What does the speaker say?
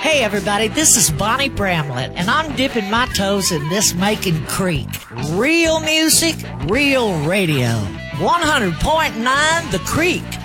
Hey everybody, this is Bonnie Bramlett, and I'm dipping my toes in this Macon Creek. Real music, real radio. 100.9 The Creek.